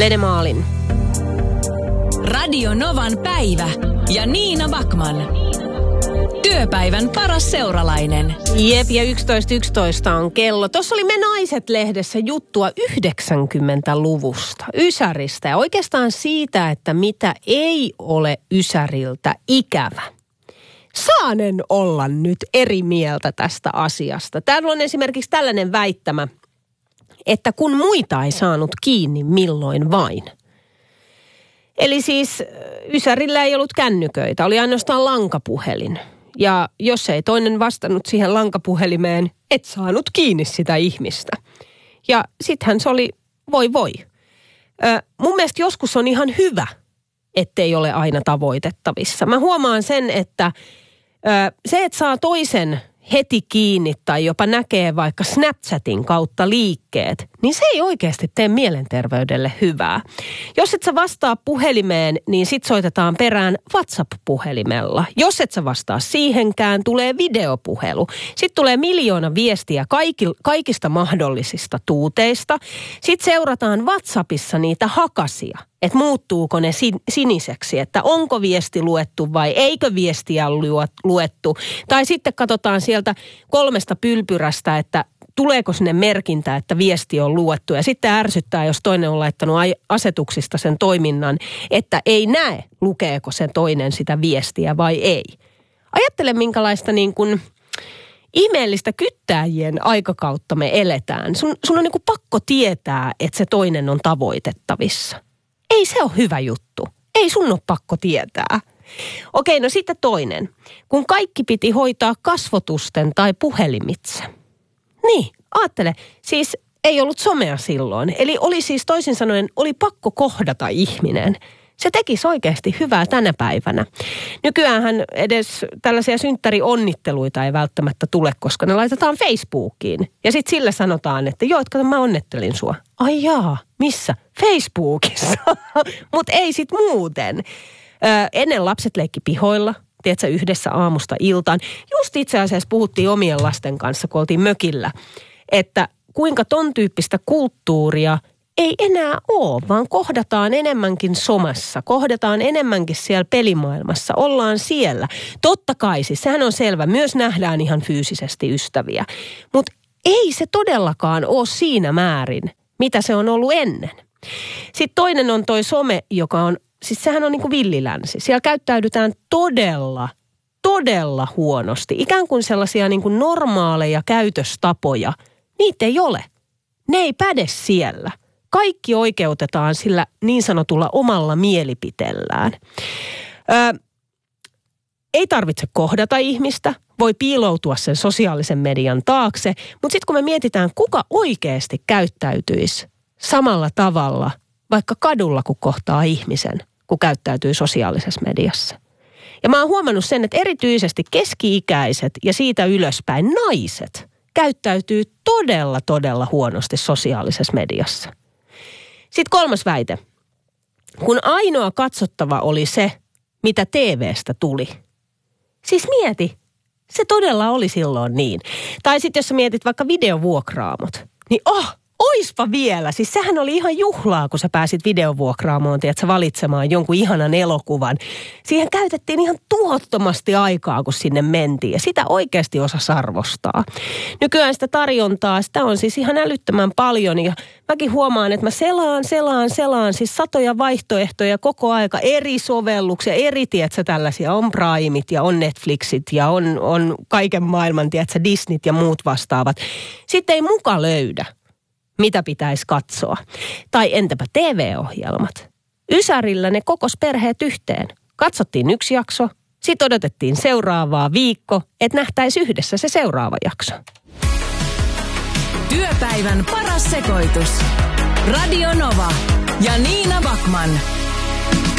Lene Maalin. Radio Novan päivä ja Niina Backman. Työpäivän paras seuralainen. Jep, ja 11.11 on kello. Tuossa oli Me Naiset-lehdessä juttua 90-luvusta, Ysäristä ja oikeastaan siitä, että mitä ei ole Ysäriltä ikävä. Saanen olla nyt eri mieltä tästä asiasta. Täällä on esimerkiksi tällainen väittämä, että kun muita ei saanut kiinni milloin vain. Eli siis Ysärillä ei ollut kännyköitä, oli ainoastaan lankapuhelin. Ja jos ei toinen vastannut siihen lankapuhelimeen, et saanut kiinni sitä ihmistä. Ja sittenhän se oli voi. Mun mielestä joskus on ihan hyvä, ettei ole aina tavoitettavissa. Mä huomaan sen, että se, että saa toisen heti kiinni tai jopa näkee vaikka Snapchatin kautta liikkeet, niin se ei oikeasti tee mielenterveydelle hyvää. Jos et sä vastaa puhelimeen, niin sit soitetaan perään WhatsApp-puhelimella. Jos et sä vastaa siihenkään, tulee videopuhelu. Sitten tulee 1 miljoona viestiä kaikista mahdollisista tuuteista. Sitten seurataan WhatsAppissa niitä hakasia, että muuttuuko ne siniseksi, että onko viesti luettu vai eikö viestiä luettu. Tai sitten katsotaan sieltä 3 pylpyrästä, että tuleeko sinne merkintä, että viesti on luettu. Ja sitten ärsyttää, jos toinen on laittanut asetuksista sen toiminnan, että ei näe, lukeeko se toinen sitä viestiä vai ei. Ajattele, minkälaista niin kuin ihmeellistä kyttääjien aikakautta me eletään. Sun on niin kuin pakko tietää, että se toinen on tavoitettavissa. Ei se ole hyvä juttu. Ei sun ole pakko tietää. Okei, no sitten toinen. Kun kaikki piti hoitaa kasvotusten tai puhelimitse. Niin, aattele. Siis ei ollut somea silloin. Eli oli siis toisin sanoen, oli pakko kohdata ihminen. Se tekisi oikeasti hyvää tänä päivänä. Nykyäänhän edes tällaisia synttärionnitteluita ei välttämättä tule, koska ne laitetaan Facebookiin. Ja sitten sillä sanotaan, että joo, että mä onnettelin sua. Ai jaa, missä? Facebookissa. Mutta ei sit muuten. Ennen lapset leikki pihoilla, tiedätkö, yhdessä aamusta iltaan. Just itse asiassa puhuttiin omien lasten kanssa, kun oltiin mökillä, että kuinka ton tyyppistä kulttuuria ei enää ole, vaan kohdataan enemmänkin somassa, kohdataan enemmänkin siellä pelimaailmassa, ollaan siellä. Totta kai, siis sehän on selvä, myös nähdään ihan fyysisesti ystäviä, mutta ei se todellakaan ole siinä määrin, mitä se on ollut ennen. Sitten toinen on toi some, joka on, siis sehän on niin kuin villilänsi. Siellä käyttäydytään todella huonosti. Ikään kuin sellaisia niin kuin normaaleja käytöstapoja, niitä ei ole. Ne ei päde siellä. Kaikki oikeutetaan sillä niin sanotulla omalla mielipiteellään. Ei tarvitse kohdata ihmistä, voi piiloutua sen sosiaalisen median taakse, mutta sitten kun me mietitään, kuka oikeasti käyttäytyisi samalla tavalla, vaikka kadulla kun kohtaa ihmisen, kun käyttäytyy sosiaalisessa mediassa. Ja mä oon huomannut sen, että erityisesti keski-ikäiset ja siitä ylöspäin naiset käyttäytyy todella huonosti sosiaalisessa mediassa. Sitten 3. väite. Kun ainoa katsottava oli se, mitä TV:stä tuli. Siis mieti, se todella oli silloin niin. Tai sitten jos sä mietit vaikka videovuokraamot, niin oispa vielä. Siis sehän oli ihan juhlaa, kun sä pääsit videovuokraamoon, tiedätkö, valitsemaan jonkun ihanan elokuvan. Siihen käytettiin ihan tuhottomasti aikaa, kun sinne mentiin. Ja sitä oikeasti osasi arvostaa. Nykyään sitä tarjontaa, sitä on siis ihan älyttömän paljon. Ja mäkin huomaan, että mä selaan siis satoja vaihtoehtoja koko aika. Eri sovelluksia, eri, tiedätkö, tällaisia. On Primeit ja on Netflixit ja on kaiken maailman, tiedätkö, Disneyt ja muut vastaavat. Sitten ei muka löydä, mitä pitäisi katsoa. Tai entäpä TV-ohjelmat? Ysärillä ne kokos perheet yhteen. Katsottiin 1 jakso, sitten odotettiin seuraavaa viikko, että nähtäisi yhdessä se seuraava jakso. Työpäivän paras sekoitus. Radio Nova ja Niina Backman.